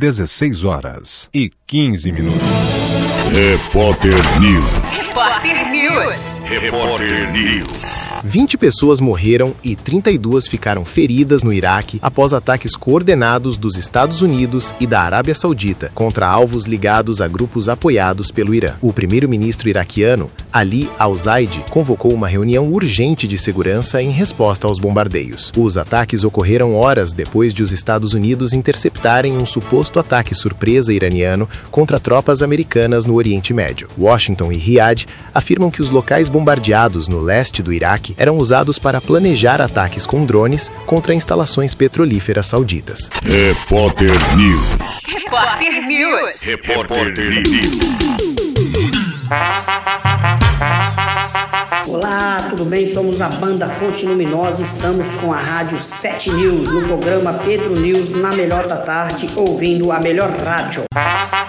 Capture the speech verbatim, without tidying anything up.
dezesseis horas e quinze minutos. Repórter News. Repórter News. Repórter News. vinte pessoas morreram e trinta e duas ficaram feridas no Iraque após ataques coordenados dos Estados Unidos e da Arábia Saudita contra alvos ligados a grupos apoiados pelo Irã. O primeiro-ministro iraquiano, Ali Al-Zaidi, convocou uma reunião urgente de segurança em resposta aos bombardeios. Os ataques ocorreram horas depois de os Estados Unidos interceptarem um suposto ataque surpresa iraniano contra tropas americanas no Oriente Médio. Washington e Riad afirmam que os locais bombardeados no leste do Iraque eram usados para planejar ataques com drones contra instalações petrolíferas sauditas. Repórter News. Repórter News. Repórter News. Olá, tudo bem? Somos a Banda Fonte Luminosa, estamos com a Rádio sete News, no programa Pedro News, na melhor da tarde, ouvindo a melhor rádio.